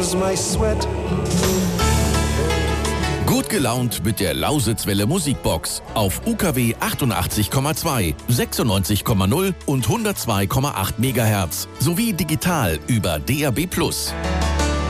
lose my sweat. Gut gelaunt mit der Lausitzwelle Musikbox auf UKW 88,2, 96,0 und 102,8 MHz sowie digital über DAB+.